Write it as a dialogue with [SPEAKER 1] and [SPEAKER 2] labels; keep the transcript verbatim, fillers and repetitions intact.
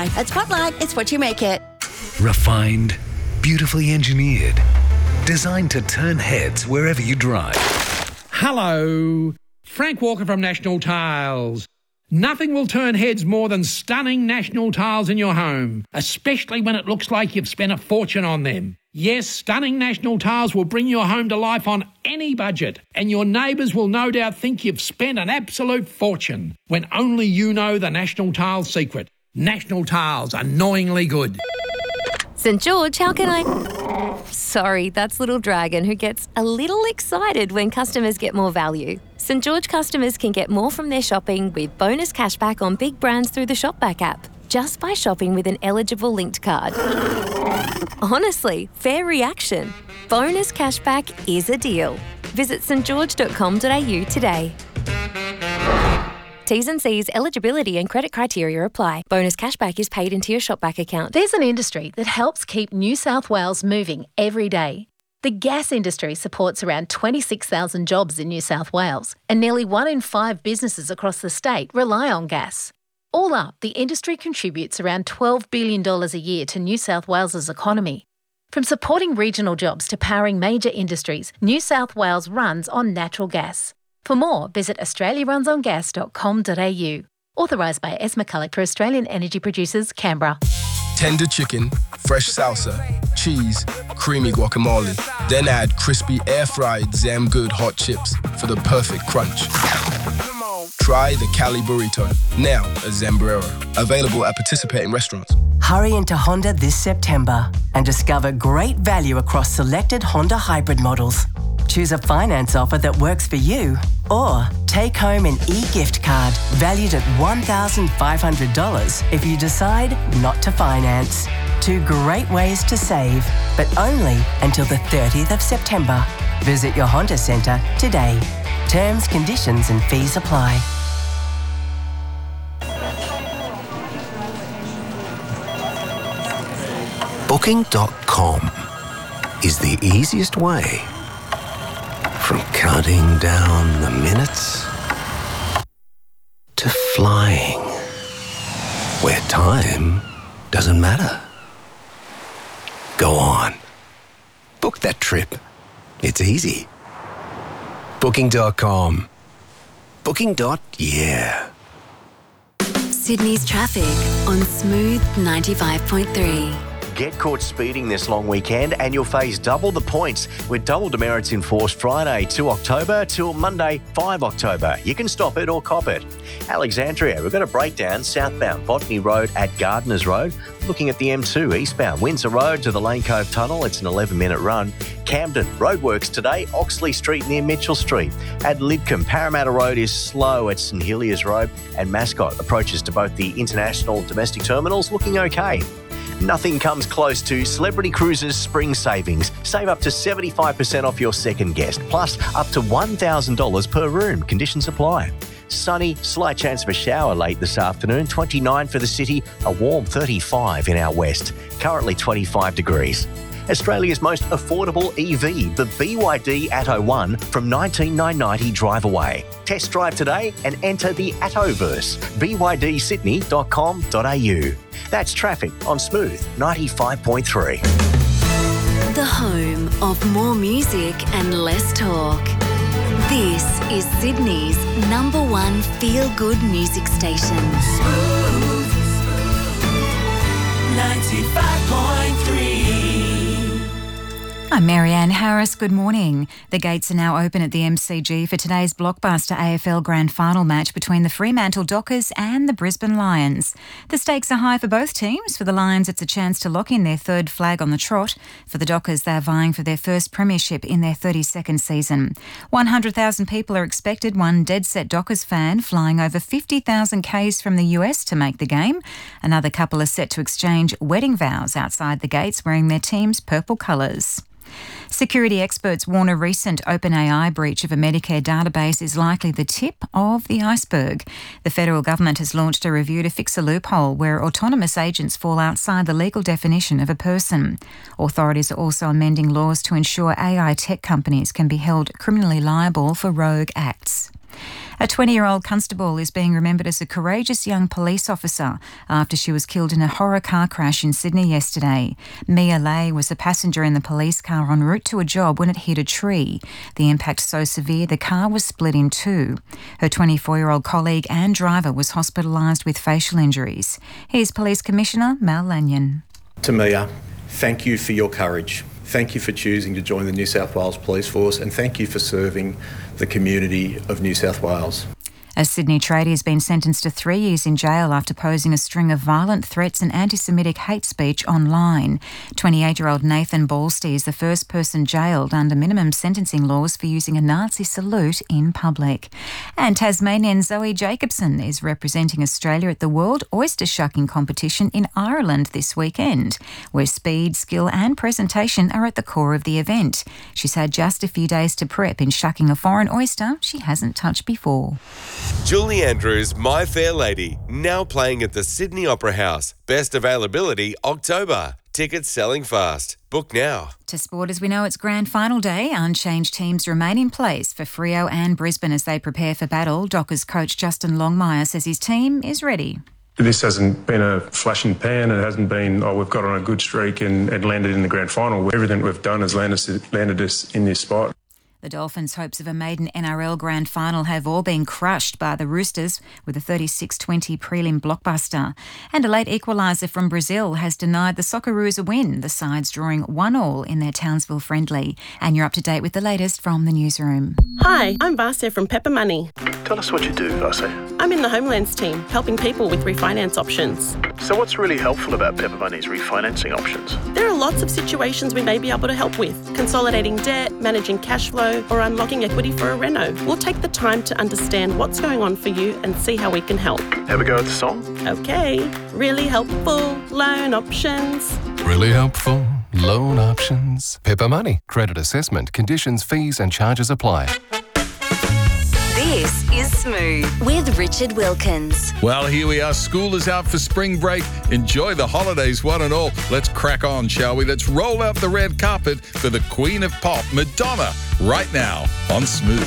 [SPEAKER 1] Spotlight. At Spotlight, it's what you make it.
[SPEAKER 2] Refined, beautifully engineered, designed to turn heads wherever you drive.
[SPEAKER 3] Hello, Frank Walker from National Tiles. Nothing will turn heads more than stunning National Tiles in your home, especially when it looks like you've spent a fortune on them. Yes, stunning National Tiles will bring your home to life on any budget, and your neighbours will no doubt think you've spent an absolute fortune, when only you know the National Tiles secret. National Tiles, annoyingly good.
[SPEAKER 4] St George, how can I... Sorry, that's Little Dragon, who gets a little excited when customers get more value. St George customers can get more from their shopping with bonus cashback on big brands through the Shopback app, just by shopping with an eligible linked card. Honestly, fair reaction. Bonus cashback is a deal. Visit s t george dot com dot a u today. T's and C's, eligibility and credit criteria apply. Bonus cashback is paid into your Shopback account.
[SPEAKER 5] There's an industry that helps keep New South Wales moving every day. The gas industry supports around twenty-six thousand jobs in New South Wales, and nearly one in five businesses across the state rely on gas. All up, the industry contributes around twelve billion dollars a year to New South Wales's economy. From supporting regional jobs to powering major industries, New South Wales runs on natural gas. For more, visit australia runs on gas dot com dot a u. Authorised by S. McCulloch for Australian Energy Producers, Canberra.
[SPEAKER 6] Tender chicken, fresh salsa, cheese, creamy guacamole. Then add crispy air-fried Zam Good hot chips for the perfect crunch. Try the Cali Burrito, now at Zambrero. Available at participating restaurants.
[SPEAKER 7] Hurry into Honda this September and discover great value across selected Honda hybrid models. Choose a finance offer that works for you, or take home an e-gift card valued at one thousand five hundred dollars if you decide not to finance. Two great ways to save, but only until the thirtieth of September. Visit your Honda Centre today. Terms, conditions and fees apply.
[SPEAKER 8] Booking dot com is the easiest way. From counting down the minutes to flying, where time doesn't matter. Go on. Book that trip. It's easy. Booking dot com. Booking. Yeah.
[SPEAKER 9] Sydney's traffic on Smooth ninety-five point three.
[SPEAKER 10] Get caught speeding this long weekend and you'll face double the points with double demerits enforced Friday two October till Monday five October. You can stop it or cop it. Alexandria, we've got a breakdown southbound Botany Road at Gardeners Road. Looking at the M two eastbound Windsor Road to the Lane Cove Tunnel, it's an eleven minute run. Camden, roadworks today, Oxley Street near Mitchell Street. At Lidcombe, Parramatta Road is slow at St Heliers Road, and Mascot approaches to both the international and domestic terminals looking okay. Nothing comes close to Celebrity Cruises Spring Savings. Save up to seventy-five percent off your second guest, plus up to one thousand dollars per room. Conditions apply. Sunny, slight chance of a shower late this afternoon. twenty-nine for the city, a warm thirty-five in our west. Currently twenty-five degrees. Australia's most affordable E V, the B Y D Atto one from nineteen nine ninety drive away. Test drive today and enter the Attoverse. b y d sydney dot com dot a u. That's traffic on Smooth ninety-five point three.
[SPEAKER 9] The home of more music and less talk. This is Sydney's number one feel-good music station.
[SPEAKER 11] Smooth ninety-five point three.
[SPEAKER 12] I'm Marianne Harris. Good morning. The gates are now open at the M C G for today's blockbuster A F L Grand Final match between the Fremantle Dockers and the Brisbane Lions. The stakes are high for both teams. For the Lions, it's a chance to lock in their third flag on the trot. For the Dockers, they're vying for their first premiership in their thirty-second season. one hundred thousand people are expected, one dead-set Dockers fan flying over fifty thousand kays from the U S to make the game. Another couple are set to exchange wedding vows outside the gates wearing their team's purple colours. Security experts warn a recent OpenAI breach of a Medicare database is likely the tip of the iceberg. The federal government has launched a review to fix a loophole where autonomous agents fall outside the legal definition of a person. Authorities are also amending laws to ensure A I tech companies can be held criminally liable for rogue acts. A twenty-year-old constable is being remembered as a courageous young police officer after she was killed in a horror car crash in Sydney yesterday. Mia Lay was a passenger in the police car en route to a job when it hit a tree. The impact so severe the car was split in two. Her twenty-four-year-old colleague and driver was hospitalised with facial injuries. Here's Police Commissioner Mal Lanyon.
[SPEAKER 13] To Mia, thank you for your courage. Thank you for choosing to join the New South Wales Police Force, and thank you for serving the community of New South Wales.
[SPEAKER 12] A Sydney tradie has been sentenced to three years in jail after posing a string of violent threats and anti-Semitic hate speech online. twenty-eight-year-old Nathan Balsty is the first person jailed under minimum sentencing laws for using a Nazi salute in public. And Tasmanian Zoe Jacobson is representing Australia at the World Oyster Shucking Competition in Ireland this weekend, where speed, skill and presentation are at the core of the event. She's had just a few days to prep in shucking a foreign oyster she hasn't touched before.
[SPEAKER 14] Julie Andrews, My Fair Lady, now playing at the Sydney Opera House. Best availability October. Tickets selling fast. Book now.
[SPEAKER 12] To sport, as we know, it's grand final day. Unchanged teams remain in place for Freo and Brisbane as they prepare for battle. Dockers coach Justin Longmire says his team is ready.
[SPEAKER 15] This hasn't been a flash in the pan. It hasn't been, oh, we've got on a good streak and, and landed in the grand final. Everything we've done has landed us, landed us in this spot.
[SPEAKER 12] The Dolphins' hopes of a maiden N R L grand final have all been crushed by the Roosters with a thirty-six twenty prelim blockbuster. And a late equaliser from Brazil has denied the Socceroos a win, the sides drawing one all in their Townsville friendly. And you're up to date with the latest from the newsroom.
[SPEAKER 16] Hi, I'm Vasya from Pepper Money.
[SPEAKER 17] Tell us what you do, Vasya.
[SPEAKER 16] I'm in the Homelands team, helping people with refinance options.
[SPEAKER 17] So what's really helpful about Pepper Money's refinancing options?
[SPEAKER 16] There are lots of situations we may be able to help with. Consolidating debt, managing cash flow, or unlocking equity for a reno. We'll take the time to understand what's going on for you and see how we can help.
[SPEAKER 17] Have a go at the song?
[SPEAKER 16] Okay. Really helpful loan options.
[SPEAKER 18] Really helpful loan options. Pepper Money. Credit assessment. Conditions, fees and charges apply.
[SPEAKER 9] This is Smooth with Richard Wilkins.
[SPEAKER 19] Well, here we are. School is out for spring break. Enjoy the holidays, one and all. Let's crack on, shall we? Let's roll out the red carpet for the Queen of Pop, Madonna, right now on Smooth.